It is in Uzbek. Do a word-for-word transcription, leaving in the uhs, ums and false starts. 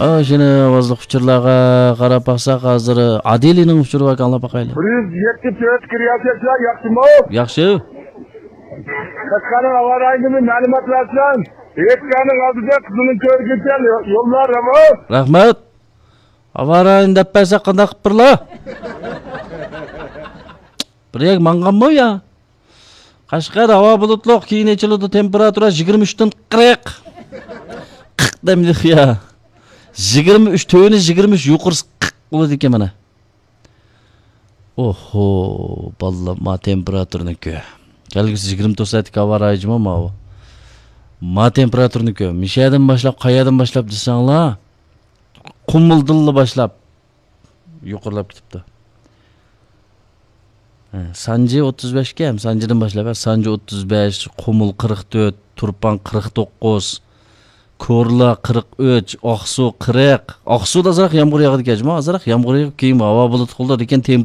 Şunu avazlık uçurlarga qarap baqsaq, hazır Adeli'nin uçuru var, anlap baqaylı. bir yuz yetmiş dört kriyasiyatçılar yaxşımı? Yaxşı. Qasqanın hava rayını ma'lumot versen, Ekkanın adıda kızının körgüten yollar ama. Rahmat. Avarayın dep bersak qanday qilib birla? Birek manganmı ya? Qashqar hava bulutluq, keyin echiladi, temperatura yigirma uch dan qirq. qirq demdik ya. yigirma uch töveni yigirma uch yuqorisi qirq bo'ladi ekan mana. Oho, balla ma temperaturniki. Kelgisi yigirma to'rt hava rayijmi ma bu? Ma temperaturniki. Mishadan boshlab, qayadan boshlab desanglar, Qummuldilni boshlab yuqorilab ketibdi. Sanji o'ttiz besh ga ham Sanjidan boshlab, Sanji o'ttiz besh, Qumul qirq to'rt, Turpan qirq to'qqiz, Ko'rla qirq uch, Oqsuv qirq. Oqsuvda azroq yomg'ir yog'adi ekan, azroq yomg'ir yog'ib keyin havo bulut qildi ekan.